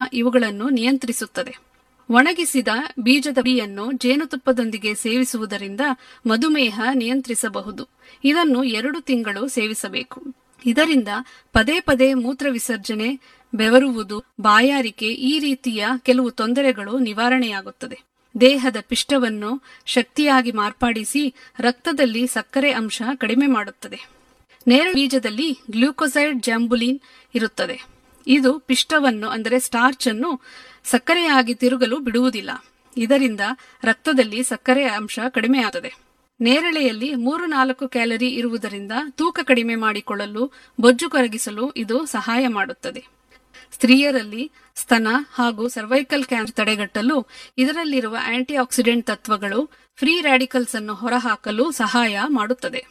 ಇವುಗಳನ್ನು ನಿಯಂತ್ರಿಸುತ್ತದೆ. ಒಣಗಿಸಿದ ಬೀಜದ ಪುಡಿಯನ್ನು ಜೇನುತುಪ್ಪದೊಂದಿಗೆ ಸೇವಿಸುವುದರಿಂದ ಮಧುಮೇಹ ನಿಯಂತ್ರಿಸಬಹುದು. ಇದನ್ನು 2 ತಿಂಗಳು ಸೇವಿಸಬೇಕು. ಇದರಿಂದ ಪದೇ ಪದೇ ಮೂತ್ರ ವಿಸರ್ಜನೆ, ಬೆವರುವುದು, ಬಾಯಾರಿಕೆ ಈ ರೀತಿಯ ಕೆಲವು ತೊಂದರೆಗಳು ನಿವಾರಣೆಯಾಗುತ್ತದೆ. ದೇಹದ ಪಿಷ್ಟವನ್ನು ಶಕ್ತಿಯಾಗಿ ಮಾರ್ಪಡಿಸಿ ರಕ್ತದಲ್ಲಿ ಸಕ್ಕರೆ ಅಂಶ ಕಡಿಮೆ ಮಾಡುತ್ತದೆ. ನೇರಳೆ ಬೀಜದಲ್ಲಿ ಗ್ಲೂಕೋಸೈಡ್ ಜಾಂಬುಲಿನ್ ಇರುತ್ತದೆ. ಇದು ಪಿಷ್ಟವನ್ನು ಅಂದರೆ ಸ್ಟಾರ್ಚ್ ಅನ್ನು ಸಕ್ಕರೆಯಾಗಿ ತಿರುಗಲು ಬಿಡುವುದಿಲ್ಲ. ಇದರಿಂದ ರಕ್ತದಲ್ಲಿ ಸಕ್ಕರೆ ಅಂಶ ಕಡಿಮೆಯಾಗುತ್ತದೆ. ನೇರಳೆಯಲ್ಲಿ 3-4 ಕ್ಯಾಲರಿ ಇರುವುದರಿಂದ ತೂಕ ಕಡಿಮೆ ಮಾಡಿಕೊಳ್ಳಲು, ಬೊಜ್ಜು ಕರಗಿಸಲು ಇದು ಸಹಾಯ ಮಾಡುತ್ತದೆ. ಸ್ತ್ರೀಯರಲ್ಲಿ ಸ್ತನ ಹಾಗೂ ಸರ್ವೈಕಲ್ ಕ್ಯಾನ್ಸರ್ ತಡೆಗಟ್ಟಲು ಇದರಲ್ಲಿರುವ ಆಂಟಿ ಆಕ್ಸಿಡೆಂಟ್ ತತ್ವಗಳು ಫ್ರೀ ರ್ಯಾಡಿಕಲ್ಸ್ ಅನ್ನು ಹೊರಹಾಕಲು ಸಹಾಯ ಮಾಡುತ್ತದೆ.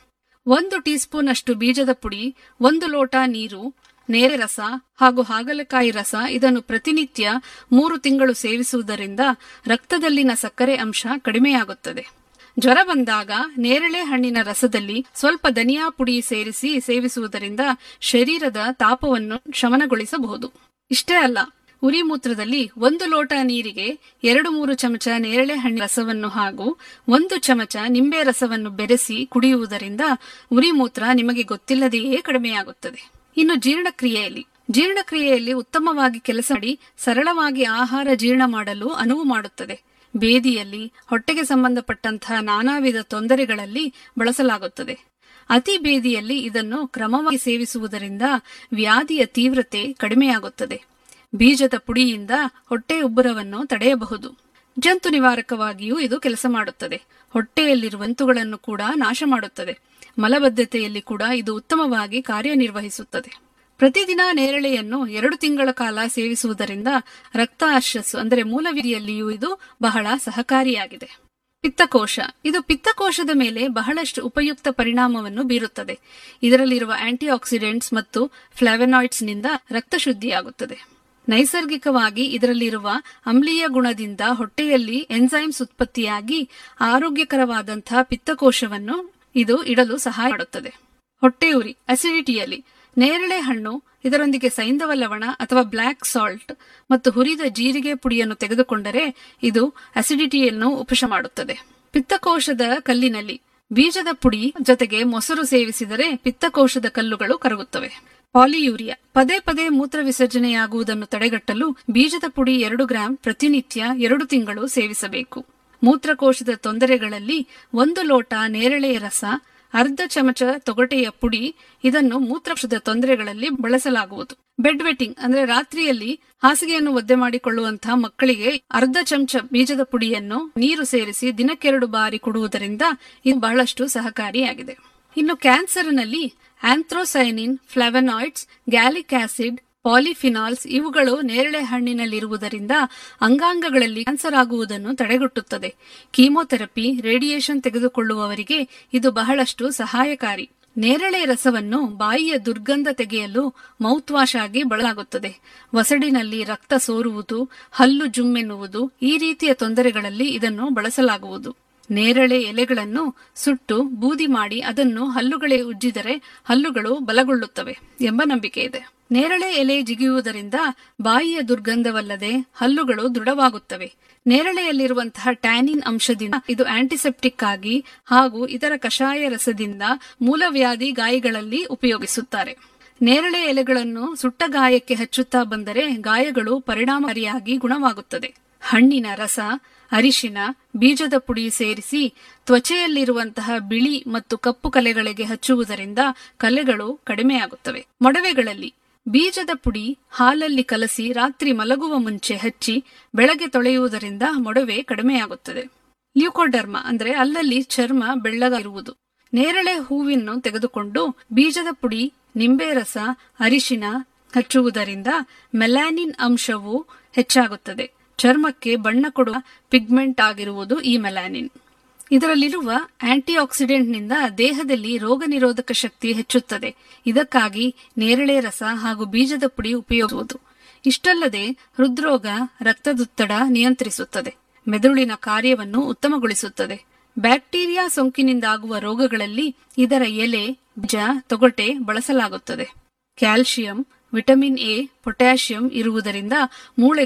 1 ಟೀಸ್ಪೂನ್ ಅಷ್ಟು ಬೀಜದ ಪುಡಿ, 1 ಲೋಟ ನೀರು, ನೇರೆ ರಸ ಹಾಗೂ ಹಾಗಲಕಾಯಿ ರಸ ಇದನ್ನು ಪ್ರತಿನಿತ್ಯ 3 ತಿಂಗಳು ಸೇವಿಸುವುದರಿಂದ ರಕ್ತದಲ್ಲಿನ ಸಕ್ಕರೆ ಅಂಶ ಕಡಿಮೆಯಾಗುತ್ತದೆ. ಜ್ವರ ಬಂದಾಗ ನೇರಳೆ ಹಣ್ಣಿನ ರಸದಲ್ಲಿ ಸ್ವಲ್ಪ ಧನಿಯಾ ಪುಡಿ ಸೇರಿಸಿ ಸೇವಿಸುವುದರಿಂದ ಶರೀರದ ತಾಪವನ್ನು ಶಮನಗೊಳಿಸಬಹುದು. ಇಷ್ಟೇ ಅಲ್ಲ, ಉರಿ ಮೂತ್ರದಲ್ಲಿ 1 ಲೋಟ ನೀರಿಗೆ 2-3 ಚಮಚ ನೇರಳೆ ಹಣ್ಣಿನ ರಸವನ್ನು ಹಾಗೂ 1 ಚಮಚ ನಿಂಬೆ ರಸವನ್ನು ಬೆರೆಸಿ ಕುಡಿಯುವುದರಿಂದ ಉರಿ ಮೂತ್ರ ನಿಮಗೆ ಗೊತ್ತಿಲ್ಲದೆಯೇ ಕಡಿಮೆಯಾಗುತ್ತದೆ. ಇನ್ನು ಜೀರ್ಣಕ್ರಿಯೆಯಲ್ಲಿ ಉತ್ತಮವಾಗಿ ಕೆಲಸ ಮಾಡಿ ಸರಳವಾಗಿ ಆಹಾರ ಜೀರ್ಣ ಮಾಡಲು ಅನುವು ಮಾಡುತ್ತದೆ. ಬೇದಿಯಲ್ಲಿ ಹೊಟ್ಟೆಗೆ ಸಂಬಂಧಪಟ್ಟಂತಹ ನಾನಾ ವಿಧ ತೊಂದರೆಗಳಲ್ಲಿ ಬಳಸಲಾಗುತ್ತದೆ. ಅತಿ ಬೇದಿಯಲ್ಲಿ ಇದನ್ನು ಕ್ರಮವಾಗಿ ಸೇವಿಸುವುದರಿಂದ ವ್ಯಾಧಿಯ ತೀವ್ರತೆ ಕಡಿಮೆಯಾಗುತ್ತದೆ. ಬೀಜದ ಪುಡಿಯಿಂದ ಹೊಟ್ಟೆ ಉಬ್ಬರವನ್ನು ತಡೆಯಬಹುದು. ಜಂತು ನಿವಾರಕವಾಗಿಯೂ ಇದು ಕೆಲಸ ಮಾಡುತ್ತದೆ. ಹೊಟ್ಟೆಯಲ್ಲಿರುವ ಜಂತುಗಳನ್ನು ಕೂಡ ನಾಶ ಮಾಡುತ್ತದೆ. ಮಲಬದ್ಧತೆಯಲ್ಲಿ ಕೂಡ ಇದು ಉತ್ತಮವಾಗಿ ಕಾರ್ಯನಿರ್ವಹಿಸುತ್ತದೆ. ಪ್ರತಿದಿನ ನೇರಳೆಯನ್ನು 2 ತಿಂಗಳ ಕಾಲ ಸೇವಿಸುವುದರಿಂದ ರಕ್ತ ಅರ್ಶಸ್ಸು ಅಂದರೆ ಮೂಲವೀರ್ಯಲ್ಲಿಯೂ ಇದು ಬಹಳ ಸಹಕಾರಿಯಾಗಿದೆ. ಇದು ಪಿತ್ತಕೋಶದ ಮೇಲೆ ಬಹಳಷ್ಟು ಉಪಯುಕ್ತ ಪರಿಣಾಮವನ್ನು ಬೀರುತ್ತದೆ. ಇದರಲ್ಲಿರುವ ಆಂಟಿ ಆಕ್ಸಿಡೆಂಟ್ಸ್ ಮತ್ತು ಫ್ಲಾವೆನಾಯ್ಡ್ಸ್ ನಿಂದ ರಕ್ತ ಶುದ್ಧಿಯಾಗುತ್ತದೆ. ನೈಸರ್ಗಿಕವಾಗಿ ಇದರಲ್ಲಿರುವ ಆಮ್ಲೀಯ ಗುಣದಿಂದ ಹೊಟ್ಟೆಯಲ್ಲಿ ಎನ್ಸೈಮ್ಸ್ ಉತ್ಪತ್ತಿಯಾಗಿ ಆರೋಗ್ಯಕರವಾದಂತಹ ಪಿತ್ತಕೋಶವನ್ನು ಇದು ಇಡಲು ಸಹಾಯ ಮಾಡುತ್ತದೆ. ಹೊಟ್ಟೆಯುರಿ ಅಸಿಡಿಟಿಯಲ್ಲಿ ನೇರಳೆ ಹಣ್ಣು ಇದರೊಂದಿಗೆ ಸೈಂಧವ ಲವಣ ಅಥವಾ ಬ್ಲಾಕ್ ಸಾಲ್ಟ್ ಮತ್ತು ಹುರಿದ ಜೀರಿಗೆ ಪುಡಿಯನ್ನು ತೆಗೆದುಕೊಂಡರೆ ಇದು ಅಸಿಡಿಟಿಯನ್ನು ಉಪಶಮ ಮಾಡುತ್ತದೆ. ಪಿತ್ತಕೋಶದ ಕಲ್ಲಿನಲ್ಲಿ ಬೀಜದ ಪುಡಿ ಜೊತೆಗೆ ಮೊಸರು ಸೇವಿಸಿದರೆ ಪಿತ್ತಕೋಶದ ಕಲ್ಲುಗಳು ಕರಗುತ್ತವೆ. ಪಾಲಿಯೂರಿಯಾ ಪದೇ ಪದೇ ಮೂತ್ರ ವಿಸರ್ಜನೆಯಾಗುವುದನ್ನು ತಡೆಗಟ್ಟಲು ಬೀಜದ ಪುಡಿ 2 ಗ್ರಾಂ ಪ್ರತಿನಿತ್ಯ 2 ತಿಂಗಳು ಸೇವಿಸಬೇಕು. ಮೂತ್ರಕೋಶದ ತೊಂದರೆಗಳಲ್ಲಿ 1 ಲೋಟ ನೇರಳೆಯ ರಸ, ಅರ್ಧ ಚಮಚ ತೊಗಟೆಯ ಪುಡಿ ಇದನ್ನು ಮೂತ್ರಕೋಶದ ತೊಂದರೆಗಳಲ್ಲಿ ಬಳಸಲಾಗುವುದು. ಬೆಡ್ ವೆಟ್ಟಿಂಗ್ ಅಂದ್ರೆ ರಾತ್ರಿಯಲ್ಲಿ ಹಾಸಿಗೆಯನ್ನು ಒದ್ದೆ ಮಾಡಿಕೊಳ್ಳುವಂತಹ ಮಕ್ಕಳಿಗೆ ಅರ್ಧ ಚಮಚ ಬೀಜದ ಪುಡಿಯನ್ನು ನೀರು ಸೇರಿಸಿ ದಿನಕ್ಕೆ 2 ಬಾರಿ ಕೊಡುವುದರಿಂದ ಇದು ಬಹಳಷ್ಟು ಸಹಕಾರಿಯಾಗಿದೆ. ಇನ್ನು ಕ್ಯಾನ್ಸರ್ನಲ್ಲಿ ಆಂಥ್ರೋಸೈನಿನ್, ಫ್ಲಾವನಾಯ್ಡ್ಸ್, ಗ್ಯಾಲಿಕ್ ಆಸಿಡ್, ಪಾಲಿಫಿನಾಲ್ಸ್ ಇವುಗಳು ನೇರಳೆ ಹಣ್ಣಿನಲ್ಲಿರುವುದರಿಂದ ಅಂಗಾಂಗಗಳಲ್ಲಿ ಕ್ಯಾನ್ಸರ್ ಆಗುವುದನ್ನು ತಡೆಗಟ್ಟುತ್ತದೆ. ಕೀಮೋಥೆರಪಿ, ರೇಡಿಯೇಷನ್ ತೆಗೆದುಕೊಳ್ಳುವವರಿಗೆ ಇದು ಬಹಳಷ್ಟು ಸಹಾಯಕಾರಿ. ನೇರಳೆ ರಸವನ್ನು ಬಾಯಿಯ ದುರ್ಗಂಧ ತೆಗೆಯಲು ಮೌತ್ ವಾಶ್ ಆಗಿ ಬಳಸಲಾಗುತ್ತದೆ. ವಸಡಿನಲ್ಲಿ ರಕ್ತ ಸೋರುವುದು, ಹಲ್ಲು ಜುಮ್ಮೆನ್ನುವುದು ಈ ರೀತಿಯ ತೊಂದರೆಗಳಲ್ಲಿ ಇದನ್ನು ಬಳಸಲಾಗುವುದು. ನೇರಳೆ ಎಲೆಗಳನ್ನು ಸುಟ್ಟು ಬೂದಿ ಮಾಡಿ ಅದನ್ನು ಹಲ್ಲುಗಳೇ ಉಜ್ಜಿದರೆ ಹಲ್ಲುಗಳು ಬಲಗೊಳ್ಳುತ್ತವೆ ಎಂಬ ನಂಬಿಕೆ ಇದೆ. ನೇರಳೆ ಎಲೆ ಜಿಗಿಯುವುದರಿಂದ ಬಾಯಿಯ ದುರ್ಗಂಧವಲ್ಲದೆ ಹಲ್ಲುಗಳು ದೃಢವಾಗುತ್ತವೆ. ನೇರಳೆಯಲ್ಲಿರುವಂತಹ ಟ್ಯಾನಿನ್ ಅಂಶದಿಂದ ಇದು ಆಂಟಿಸೆಪ್ಟಿಕ್ ಆಗಿ ಹಾಗೂ ಇದರ ಕಷಾಯ ರಸದಿಂದ ಮೂಲವ್ಯಾಧಿ ಗಾಯಗಳಲ್ಲಿ ಉಪಯೋಗಿಸುತ್ತಾರೆ. ನೇರಳೆ ಎಲೆಗಳನ್ನು ಸುಟ್ಟ ಗಾಯಕ್ಕೆ ಹಚ್ಚುತ್ತಾ ಬಂದರೆ ಗಾಯಗಳು ಪರಿಣಾಮಕಾರಿಯಾಗಿ ಗುಣವಾಗುತ್ತದೆ. ಹಣ್ಣಿನ ರಸ, ಅರಿಶಿನ, ಬೀಜದ ಪುಡಿ ಸೇರಿಸಿ ತ್ವಚೆಯಲ್ಲಿರುವಂತಹ ಬಿಳಿ ಮತ್ತು ಕಪ್ಪು ಕಲೆಗಳಿಗೆ ಹಚ್ಚುವುದರಿಂದ ಕಲೆಗಳು ಕಡಿಮೆಯಾಗುತ್ತವೆ. ಮೊಡವೆಗಳಲ್ಲಿ ಬೀಜದ ಪುಡಿ ಹಾಲಲ್ಲಿ ಕಲಸಿ ರಾತ್ರಿ ಮಲಗುವ ಮುಂಚೆ ಹಚ್ಚಿ ಬೆಳಗ್ಗೆ ತೊಳೆಯುವುದರಿಂದ ಮೊಡವೆ ಕಡಿಮೆಯಾಗುತ್ತದೆ. ಲ್ಯೂಕೋಡರ್ಮಾ ಅಂದ್ರೆ ಅಲ್ಲಲ್ಲಿ ಚರ್ಮ ಬೆಳ್ಳಗಿರುವುದು. ನೇರಳೆ ಹೂವನ್ನು ತೆಗೆದುಕೊಂಡು ಬೀಜದ ಪುಡಿ, ನಿಂಬೆ ರಸ, ಅರಿಶಿನ ಹಚ್ಚುವುದರಿಂದ ಮೆಲಾನಿನ್ ಅಂಶವು ಹೆಚ್ಚಾಗುತ್ತದೆ. ಚರ್ಮಕ್ಕೆ ಬಣ್ಣ ಕೊಡುವ ಪಿಗ್ಮೆಂಟ್ ಆಗಿರುವುದು ಈ ಮೆಲಾನಿನ್. ಇದರಲ್ಲಿರುವ ಆಂಟಿ ಆಕ್ಸಿಡೆಂಟ್ ನಿಂದ ದೇಹದಲ್ಲಿ ರೋಗ ನಿರೋಧಕ ಶಕ್ತಿ ಹೆಚ್ಚುತ್ತದೆ. ಇದಕ್ಕಾಗಿ ನೇರಳೆ ರಸ ಹಾಗೂ ಬೀಜದ ಪುಡಿ ಉಪಯೋಗಿಸುವುದು. ಇಷ್ಟಲ್ಲದೆ ಹೃದ್ರೋಗ, ರಕ್ತದೊತ್ತಡ ನಿಯಂತ್ರಿಸುತ್ತದೆ. ಮೆದುಳಿನ ಕಾರ್ಯವನ್ನು ಉತ್ತಮಗೊಳಿಸುತ್ತದೆ. ಬ್ಯಾಕ್ಟೀರಿಯಾ ಸೋಂಕಿನಿಂದಾಗುವ ರೋಗಗಳಲ್ಲಿ ಇದರ ಎಲೆ, ಬೀಜ, ತೊಗಟೆ ಬಳಸಲಾಗುತ್ತದೆ. ಕ್ಯಾಲ್ಸಿಯಂ, ವಿಟಮಿನ್ ಎ, ಪೊಟ್ಯಾಷಿಯಂ ಇರುವುದರಿಂದ ಮೂಳೆ